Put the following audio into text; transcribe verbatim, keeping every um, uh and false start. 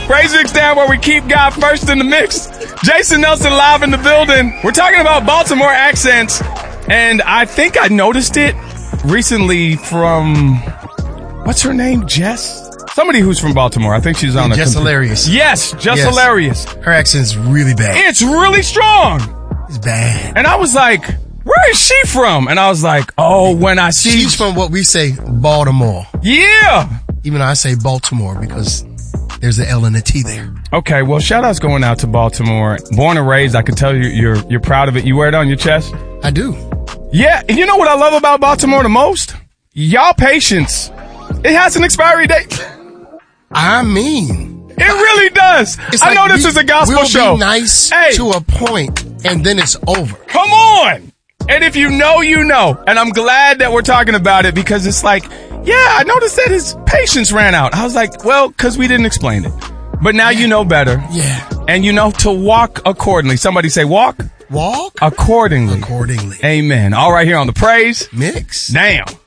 Praise Mix Down, where we keep God first in the mix. Jason Nelson live in the building. We're talking about Baltimore accents, and I think I noticed it recently from, what's her name, Jess? Somebody who's from Baltimore. I think she's on a... Just comp- hilarious. Yes, just Yes. hilarious. Her accent's really bad. It's really strong. It's bad. And I was like, where is she from? And I was like, oh, when I see... She's from what we say, Baltimore. Yeah. Even though I say Baltimore because there's an L and a T there. Okay, well, shout out's going out to Baltimore. Born and raised, I can tell you, you're you're proud of it. You wear it on your chest? I do. Yeah, and you know what I love about Baltimore the most? Y'all patience. It has an expiry date. I mean, it really does. It's I like know this we, is a gospel we'll show. Be nice hey, to a point, and then it's over. Come on. And if you know, you know. And I'm glad that we're talking about it because it's like, yeah, I noticed that his patience ran out. I was like, well, because we didn't explain it. But now yeah. you know better. Yeah. And you know to walk accordingly. Somebody say walk. Walk accordingly. Accordingly. Amen. All right, here on the Praise Mix. Damn.